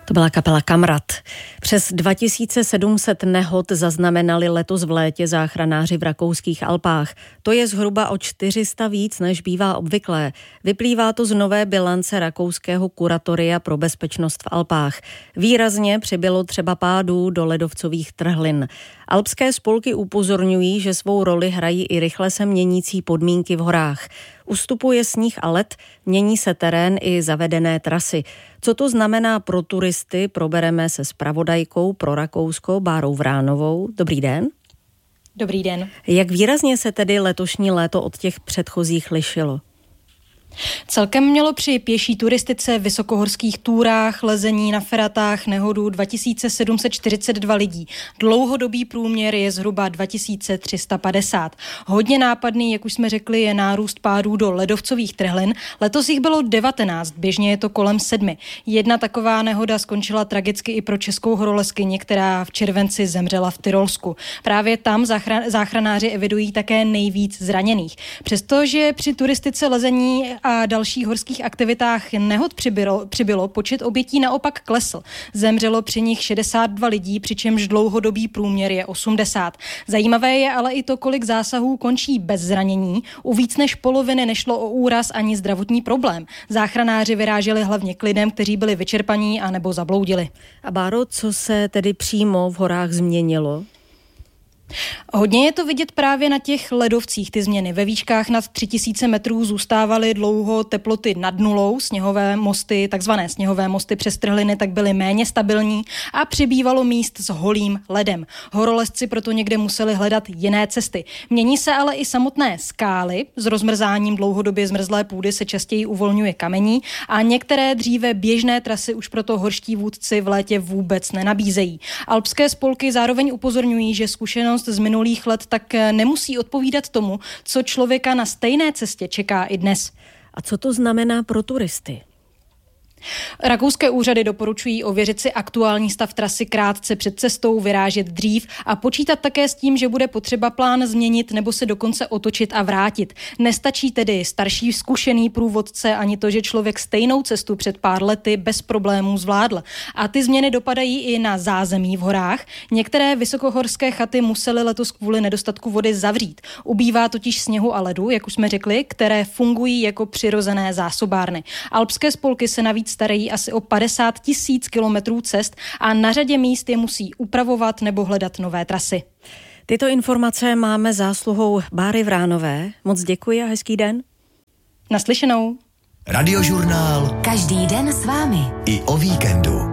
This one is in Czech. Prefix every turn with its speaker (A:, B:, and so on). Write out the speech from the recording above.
A: To byla kapela Kamrat. Přes 2700 nehod zaznamenali letos v létě záchranáři v rakouských Alpách. To je zhruba o 400 víc, než bývá obvyklé. Vyplývá to z nové bilance rakouského kuratoria pro bezpečnost v Alpách. Výrazně přibylo třeba pádů do ledovcových trhlin. Alpské spolky upozorňují, že svou roli hrají i rychle se měnící podmínky v horách. Ustupuje sníh a led, mění se terén i zavedené trasy. Co to znamená pro turisty, probereme se zpravodajkou pro Rakousko Bárou Vránovou. Dobrý den.
B: Dobrý den.
A: Jak výrazně se tedy letošní léto od těch předchozích lišilo?
B: Celkem mělo při pěší turistice, vysokohorských túrách, lezení na feratách nehodu 2742 lidí. Dlouhodobý průměr je zhruba 2350. Hodně nápadný, jak už jsme řekli, je nárůst pádů do ledovcových trhlin. Letos jich bylo 19, běžně je to kolem 7. Jedna taková nehoda skončila tragicky i pro českou horolezkyni, která v červenci zemřela v Tyrolsku. Právě tam záchranáři evidují také nejvíc zraněných. Přestože při turistice, lezení a dalších horských aktivitách nehod přibylo, počet obětí naopak klesl. Zemřelo při nich 62 lidí, přičemž dlouhodobý průměr je 80. Zajímavé je ale i to, kolik zásahů končí bez zranění. U víc než poloviny nešlo o úraz ani zdravotní problém. Záchranáři vyráželi hlavně k lidem, kteří byli vyčerpaní a nebo zabloudili.
A: A Báro, co se tedy přímo v horách změnilo?
B: Hodně je to vidět právě na těch ledovcích, ty změny. Ve výškách nad 3000 metrů zůstávaly dlouho teploty nad nulou, sněhové mosty, takzvané sněhové mosty přes trhliny, tak byly méně stabilní a přibývalo míst s holým ledem. Horolezci proto někde museli hledat jiné cesty. Mění se ale i samotné skály. S rozmrzáním dlouhodobě zmrzlé půdy se častěji uvolňuje kamení a některé dříve běžné trasy už proto horští vůdci v létě vůbec nenabízejí. Alpské spolky zároveň upozorňují, že zkušenost z minulých let tak nemusí odpovídat tomu, co člověka na stejné cestě čeká i dnes.
A: A co to znamená pro turisty?
B: Rakouské úřady doporučují ověřit si aktuální stav trasy krátce před cestou, vyrážet dřív a počítat také s tím, že bude potřeba plán změnit nebo se dokonce otočit a vrátit. Nestačí tedy starší zkušený průvodce ani to, že člověk stejnou cestu před pár lety bez problémů zvládl. A ty změny dopadají i na zázemí v horách. Některé vysokohorské chaty musely letos kvůli nedostatku vody zavřít. Ubývá totiž sněhu a ledu, jak už jsme řekli, které fungují jako přirozené zásobárny. Alpské spolky se navíc starají asi o 50 000 kilometrů cest a na řadě míst je musí upravovat nebo hledat nové trasy.
A: Tyto informace máme zásluhou Báry Vránové. Moc děkuji a hezký den.
B: Naslyšenou.
C: Radiožurnál.
D: Každý den s vámi.
C: I o víkendu.